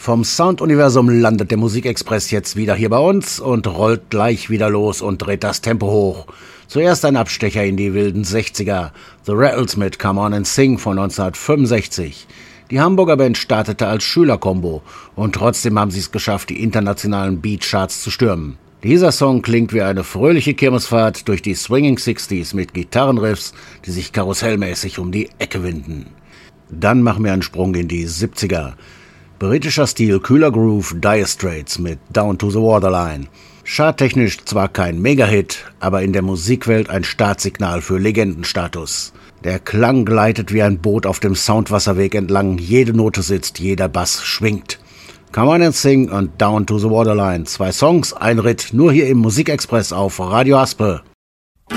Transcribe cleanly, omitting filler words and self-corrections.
Vom Sounduniversum landet der Musikexpress jetzt wieder hier bei uns und rollt gleich wieder los und dreht das Tempo hoch. Zuerst ein Abstecher in die wilden 60er. The Rattles mit Come On and Sing von 1965. Die Hamburger Band startete als Schülerkombo und trotzdem haben sie es geschafft, die internationalen Beatcharts zu stürmen. Dieser Song klingt wie eine fröhliche Kirmesfahrt durch die Swinging 60s mit Gitarrenriffs, die sich karussellmäßig um die Ecke winden. Dann machen wir einen Sprung in die 70er. Britischer Stil, kühler Groove, Dire Straits mit Down to the Waterline. Charttechnisch zwar kein Megahit, aber in der Musikwelt ein Startsignal für Legendenstatus. Der Klang gleitet wie ein Boot auf dem Soundwasserweg entlang, jede Note sitzt, jeder Bass schwingt. Come On and Sing und Down to the Waterline. 2 Songs, ein Ritt, nur hier im Musikexpress auf Radio Aspe.